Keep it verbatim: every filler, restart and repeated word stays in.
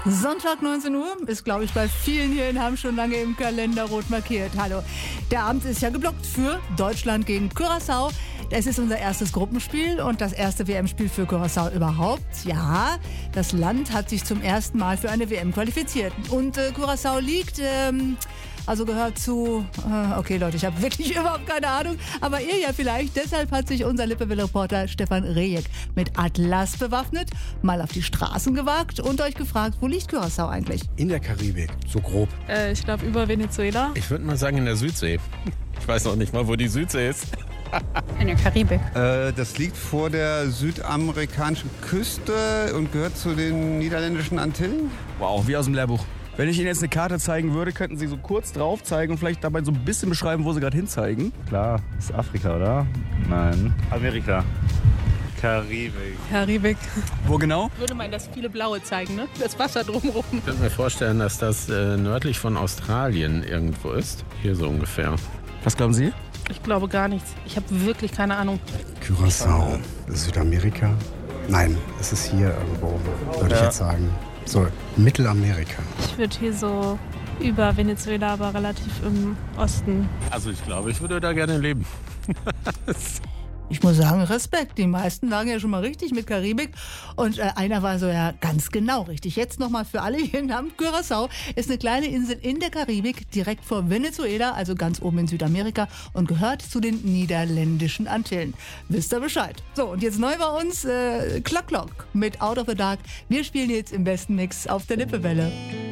Sonntag neunzehn Uhr ist, glaube ich, bei vielen hier in Hamm schon lange im Kalender rot markiert. Hallo. Der Abend ist ja geblockt für Deutschland gegen Curaçao. Es ist unser erstes Gruppenspiel und das erste W M-Spiel für Curaçao überhaupt. Ja, das Land hat sich zum ersten Mal für eine W M qualifiziert. Und äh, Curaçao liegt, ähm, also gehört zu, äh, okay Leute, ich habe wirklich überhaupt keine Ahnung, aber ihr ja vielleicht. Deshalb hat sich unser Lippewelle-Reporter Stefan Rejek mit Atlas bewaffnet, mal auf die Straßen gewagt und euch gefragt, wo liegt Curaçao eigentlich? In der Karibik, so grob. Äh, ich glaube über Venezuela. Ich würde mal sagen in der Südsee. Ich weiß noch nicht mal, wo die Südsee ist. In der Karibik. Äh, das liegt vor der südamerikanischen Küste und gehört zu den niederländischen Antillen. Wow, wie aus dem Lehrbuch. Wenn ich Ihnen jetzt eine Karte zeigen würde, könnten Sie so kurz drauf zeigen und vielleicht dabei so ein bisschen beschreiben, wo Sie gerade hinzeigen. Klar, ist Afrika, oder? Nein. Amerika. Karibik. Karibik. Wo genau? Würde man das viele Blaue zeigen, ne? Das Wasser drumherum. Ich könnte mir vorstellen, dass das äh, nördlich von Australien irgendwo ist. Hier so ungefähr. Was glauben Sie? Ich glaube gar nichts. Ich habe wirklich keine Ahnung. Curaçao, Südamerika? Nein, es ist hier irgendwo, würde Ja. ich jetzt sagen. So, Mittelamerika. Ich würde hier so über Venezuela, aber relativ im Osten. Also ich glaube, ich würde da gerne leben. Ich muss sagen, Respekt. Die meisten lagen ja schon mal richtig mit Karibik. Und äh, einer war so ja ganz genau richtig. Jetzt nochmal für alle hier in Hamm. Curaçao ist eine kleine Insel in der Karibik, direkt vor Venezuela, also ganz oben in Südamerika und gehört zu den niederländischen Antillen. Wisst ihr Bescheid? So, und jetzt neu bei uns äh, Clock Clock mit Out of the Dark. Wir spielen jetzt im besten Mix auf der Lippewelle.